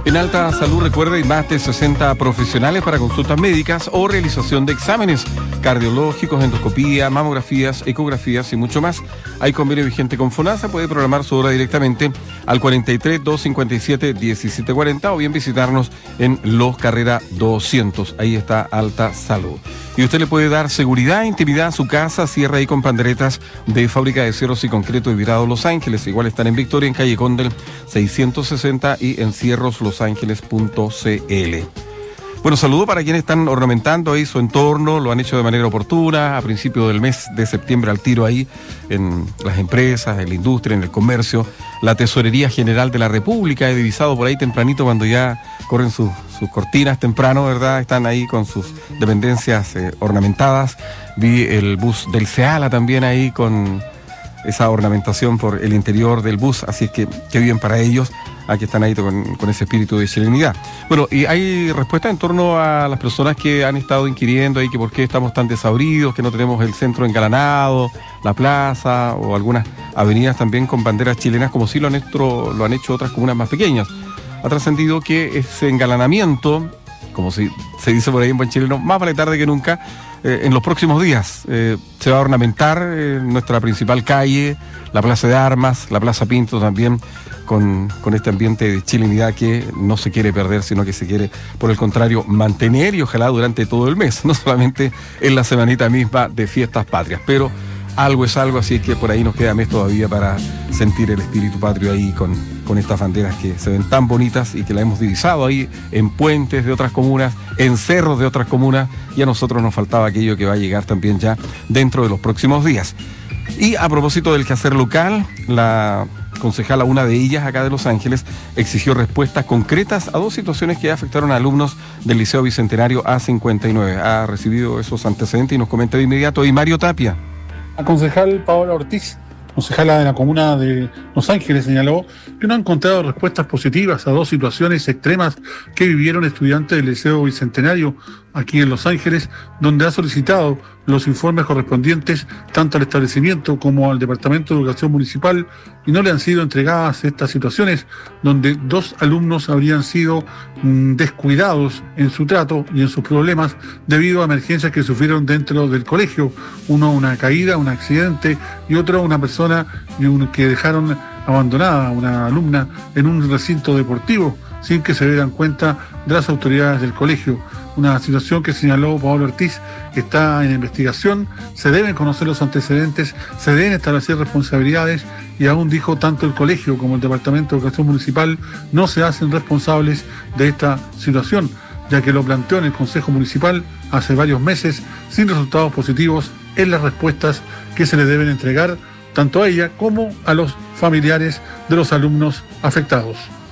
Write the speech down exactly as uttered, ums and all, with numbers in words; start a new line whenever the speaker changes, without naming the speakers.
En Alta Salud, recuerde, hay más de sesenta profesionales para consultas médicas o realización de exámenes cardiológicos, endoscopía, mamografías, ecografías y mucho más. Hay convenio vigente con FONASA, puede programar su hora directamente al cuarenta y tres, doscientos cincuenta y siete, diecisiete cuarenta o bien visitarnos en Los Carrera doscientos. Ahí está Alta Salud. Y usted le puede dar seguridad e intimidad a su casa. Cierra ahí con panderetas de Fábrica de Cierros y Concreto de Virado Los Ángeles. Igual están en Victoria, en calle Condel seiscientos sesenta y en cierros los ángeles punto c l. Bueno, saludo para quienes están ornamentando ahí su entorno, lo han hecho de manera oportuna, a principio del mes de septiembre al tiro ahí, en las empresas, en la industria, en el comercio. La Tesorería General de la República, he divisado por ahí tempranito cuando ya corren sus, sus cortinas temprano, ¿verdad? Están ahí con sus dependencias eh, ornamentadas. Vi el bus del SEALA también ahí con esa ornamentación por el interior del bus, así es que qué bien para ellos. Aquí están ahí con, con ese espíritu de serenidad. Bueno, y hay respuestas en torno a las personas que han estado inquiriendo ahí que por qué estamos tan desabridos, que no tenemos el centro engalanado, la plaza o algunas avenidas también con banderas chilenas, como sí lo han hecho, lo han hecho otras comunas más pequeñas. Ha trascendido que ese engalanamiento, como si se dice por ahí en buen chileno, más vale tarde que nunca, eh, en los próximos días eh, se va a ornamentar eh, nuestra principal calle, la Plaza de Armas, la Plaza Pinto también, Con, con este ambiente de chilenidad que no se quiere perder, sino que se quiere, por el contrario, mantener y ojalá durante todo el mes, no solamente en la semanita misma de fiestas patrias, pero algo es algo, así que por ahí nos queda mes todavía para sentir el espíritu patrio ahí con, con estas banderas que se ven tan bonitas y que la hemos divisado ahí en puentes de otras comunas, en cerros de otras comunas, y a nosotros nos faltaba aquello que va a llegar también ya dentro de los próximos días. Y a propósito del quehacer local, la concejala, una de ellas acá de Los Ángeles, exigió respuestas concretas a dos situaciones que afectaron a alumnos del Liceo Bicentenario A cincuenta y nueve. Ha recibido esos antecedentes y nos comenta de inmediato. Y Mario Tapia.
La concejal Paola Ortiz, concejala de la comuna de Los Ángeles, señaló que no han encontrado respuestas positivas a dos situaciones extremas que vivieron estudiantes del Liceo Bicentenario aquí en Los Ángeles, donde ha solicitado los informes correspondientes tanto al establecimiento como al Departamento de Educación Municipal y no le han sido entregadas estas situaciones, donde dos alumnos habrían sido mmm, descuidados en su trato y en sus problemas debido a emergencias que sufrieron dentro del colegio. Uno una caída, un accidente y otro una persona que dejaron abandonada, una alumna, en un recinto deportivo sin que se dieran cuenta de las autoridades del colegio. Una situación que señaló Paola Ortiz que está en investigación, se deben conocer los antecedentes, se deben establecer responsabilidades y aún dijo tanto el colegio como el Departamento de Educación Municipal no se hacen responsables de esta situación, ya que lo planteó en el Consejo Municipal hace varios meses sin resultados positivos en las respuestas que se le deben entregar tanto a ella como a los familiares de los alumnos afectados.